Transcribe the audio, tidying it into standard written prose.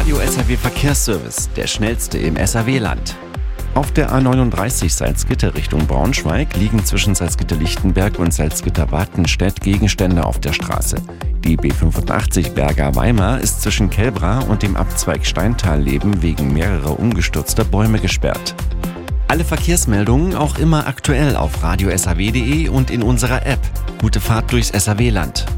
Radio SAW Verkehrsservice, der schnellste im SAW-Land. Auf der A39 Salzgitter Richtung Braunschweig liegen zwischen Salzgitter-Lichtenberg und Salzgitter-Watenstedt Gegenstände auf der Straße. Die B85 Berga-Weimar ist zwischen Kelbra und dem Abzweig Steintalleben wegen mehrerer umgestürzter Bäume gesperrt. Alle Verkehrsmeldungen auch immer aktuell auf radiosaw.de und in unserer App. Gute Fahrt durchs SAW-Land.